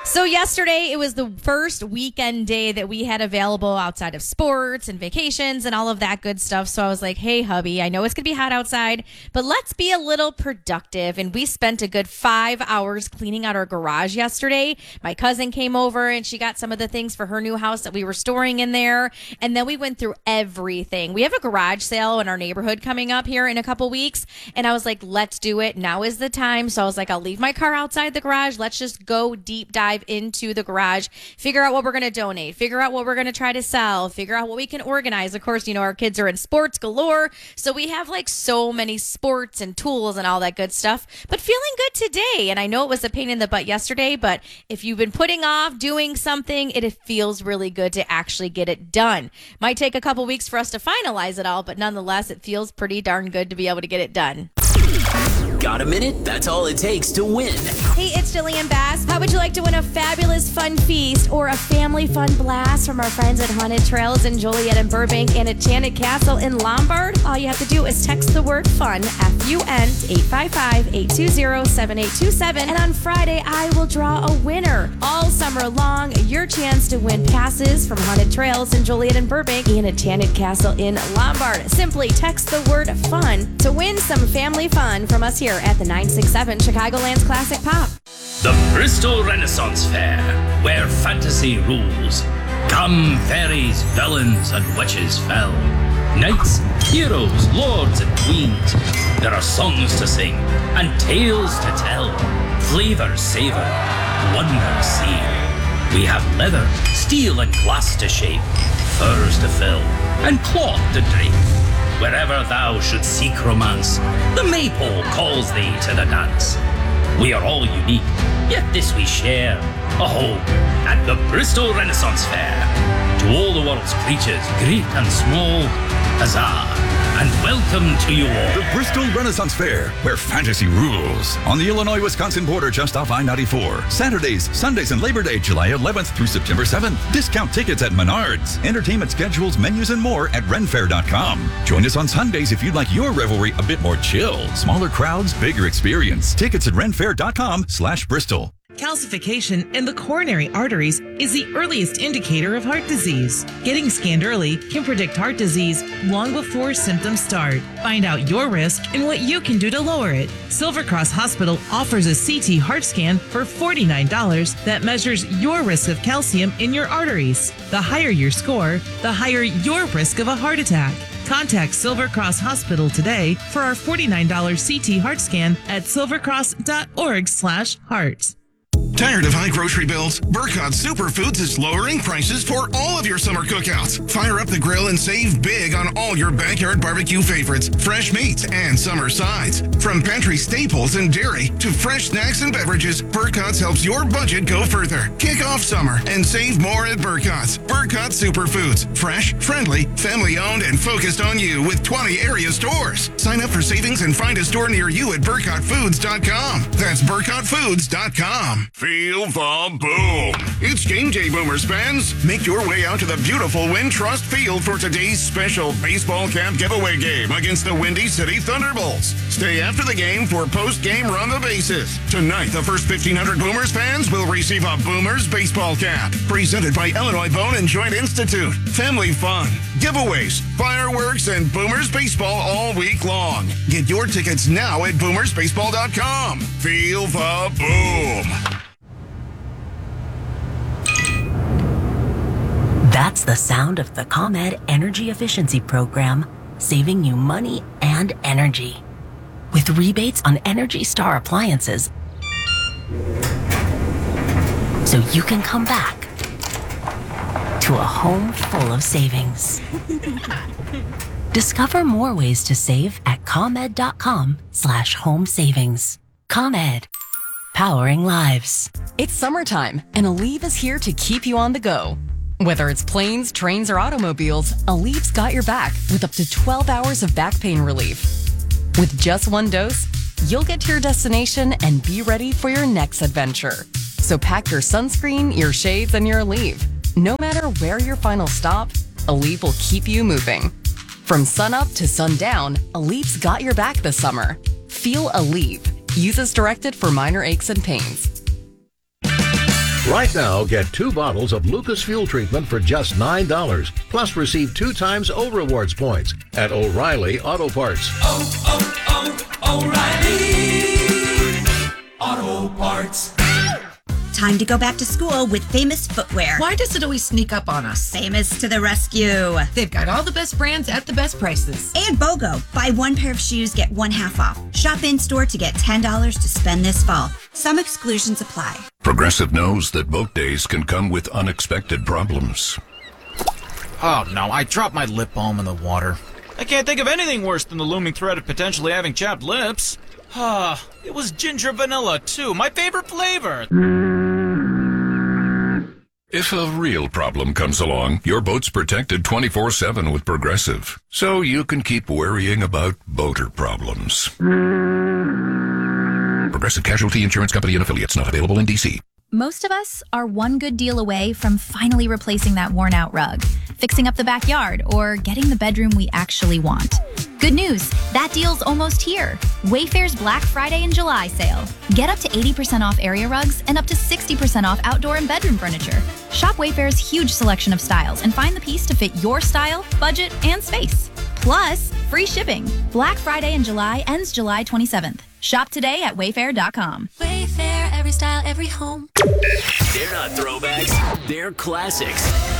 So yesterday, it was the first weekend day that we had available outside of sports and vacations and all of that good stuff. So I was like, hey, hubby, I know it's going to be hot outside, but let's be a little productive. And we spent a good 5 hours cleaning out our garage yesterday. My cousin came over and she got some of the things for her new house that we were storing in there. And then we went through everything. We have a garage sale in our neighborhood coming up here in a couple weeks. And I was like, let's do it. Now is the time. So I was like, I'll leave my car outside the garage. Let's just go deep dive into the garage, figure out what we're going to donate, figure out what we're going to try to sell, figure out what we can organize. Of course, our kids are in sports galore. So we have like so many sports and tools and all that good stuff, but feeling good today. And I know it was a pain in the butt yesterday, but if you've been putting off doing something, it feels really good to actually get it done. Might take a couple weeks for us to finalize it all, but nonetheless, it feels pretty darn good to be able to get it done. Got a minute? That's all it takes to win. Hey, it's Jillian Bass. How would you like to win a fabulous fun feast or a family fun blast from our friends at Haunted Trails in Joliet and Burbank and Enchanted Castle in Lombard? All you have to do is text the word FUN, F-U-N, to 855-820-7827. And on Friday, I will draw a winner. All summer long, your chance to win passes from Haunted Trails in Joliet and Burbank and Enchanted Castle in Lombard. Simply text the word FUN to win some family fun from us here at the 967 Chicagoland's Classic Pop. The Bristol Renaissance Fair, where fantasy rules. Come fairies, villains, and witches fell. Knights, heroes, lords, and queens. There are songs to sing and tales to tell. Flavors savor, wonders see. We have leather, steel, and glass to shape, furs to fill, and cloth to drape. Wherever thou should seek romance, the maypole calls thee to the dance. We are all unique, yet this we share, a home at the Bristol Renaissance Fair. To all the world's creatures, great and small, huzzah, and welcome to you all. The Bristol Renaissance Fair, where fantasy rules. On the Illinois-Wisconsin border just off I-94. Saturdays, Sundays, and Labor Day, July 11th through September 7th. Discount tickets at Menards. Entertainment schedules, menus, and more at renfair.com. Join us on Sundays if you'd like your revelry a bit more chill. Smaller crowds, bigger experience. Tickets at renfair.com/Bristol. Calcification in the coronary arteries is the earliest indicator of heart disease. Getting scanned early can predict heart disease long before symptoms start. Find out your risk and what you can do to lower it. Silver Cross Hospital offers a CT heart scan for $49 that measures your risk of calcium in your arteries. The higher your score, the higher your risk of a heart attack. Contact Silver Cross Hospital today for our $49 CT heart scan at silvercross.org/heart. Tired of high grocery bills? Burkott Superfoods is lowering prices for all of your summer cookouts. Fire up the grill and save big on all your backyard barbecue favorites, fresh meats, and summer sides. From pantry staples and dairy to fresh snacks and beverages, Burkott's helps your budget go further. Kick off summer and save more at Burkott's. Burkott Superfoods. Fresh, friendly, family-owned, and focused on you with 20 area stores. Sign up for savings and find a store near you at burkottfoods.com. That's burkottfoods.com. Feel the boom. It's game day, Boomers fans. Make your way out to the beautiful Wintrust Field for today's special baseball cap giveaway game against the Windy City Thunderbolts. Stay after the game for post-game run the bases. Tonight, the first 1,500 Boomers fans will receive a Boomers baseball cap. Presented by Illinois Bone and Joint Institute. Family fun, giveaways, fireworks, and Boomers baseball all week long. Get your tickets now at boomersbaseball.com. Feel the boom. That's the sound of the ComEd Energy Efficiency Program, saving you money and energy. With rebates on Energy Star appliances, so you can come back to a home full of savings. Discover more ways to save at ComEd.com/home savings. ComEd, powering lives. It's summertime, and Aleve is here to keep you on the go. Whether it's planes, trains, or automobiles, Aleve's got your back with up to 12 hours of back pain relief. With just one dose, you'll get to your destination and be ready for your next adventure. So pack your sunscreen, your shades, and your Aleve. No matter where your final stop, Aleve will keep you moving. From sunup to sundown, Aleve's got your back this summer. Feel Aleve. Use as directed for minor aches and pains. Right now, get 2 bottles of Lucas Fuel Treatment for just $9. Plus, receive 2 times O-Rewards points at O'Reilly Auto Parts. O'Reilly Auto Parts. Time to go back to school with Famous Footwear. Why does it always sneak up on us? Famous to the rescue. They've got all the best brands at the best prices. And BOGO. Buy 1 pair of shoes, get 1 half off. Shop in-store to get $10 to spend this fall. Some exclusions apply. Progressive knows that boat days can come with unexpected problems. Oh no, I dropped my lip balm in the water. I can't think of anything worse than the looming threat of potentially having chapped lips. It was ginger vanilla too, my favorite flavor. If a real problem comes along, your boat's protected 24/7 with Progressive, so you can keep worrying about boater problems. Progressive Casualty Insurance Company and Affiliates, not available in D.C. Most of us are one good deal away from finally replacing that worn-out rug, fixing up the backyard, or getting the bedroom we actually want. Good news, that deal's almost here. Wayfair's Black Friday and July sale. Get up to 80% off area rugs and up to 60% off outdoor and bedroom furniture. Shop Wayfair's huge selection of styles and find the piece to fit your style, budget, and space. Plus, free shipping. Black Friday in July ends July 27th. Shop today at wayfair.com. Wayfair, every style, every home. They're not throwbacks, they're classics.